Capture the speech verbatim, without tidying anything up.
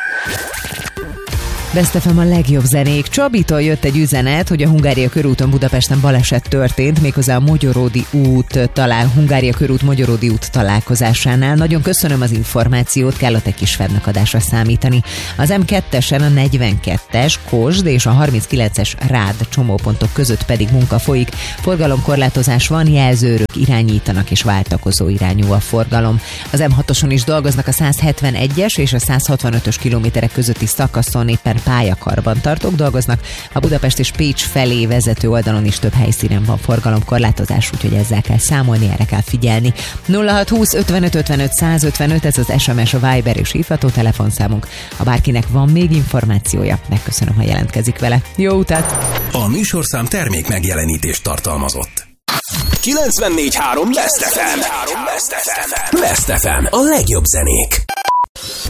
Best ef em a legjobb zenék. Csabitól jött egy üzenet, hogy a Hungária körúton Budapesten baleset történt, méghozzá a Mogyoródi út talál, Hungária körút Mogyoródi út találkozásánál. Nagyon köszönöm az információt, kell a te kis fennakadásra számítani. Az em kettesen a negyvenkettes Kosd és a harminckilences Rád csomópontok között pedig munka folyik. Forgalomkorlátozás van, jelzőrök irányítanak és váltakozó irányú a forgalom. Az em hatoson is dolgoznak a százhetvenegyes és a százhatvanötös kilométerek közötti szakaszon, éppen pályakarbantartók dolgoznak. A Budapest és Pécs felé vezető oldalon is több helyszínen van forgalomkorlátozás, úgyhogy ezzel kell számolni, erre kell figyelni. nulla hat húsz ötvenöt ötvenöt százötvenöt, ez az es em es, a Viber és hívható telefonszámunk. Ha bárkinek van még információja, megköszönöm, ha jelentkezik vele. Jó utat! A műsorszám termék megjelenítést tartalmazott. kilencvennégy három Best ef em. Best ef em. A legjobb zenék.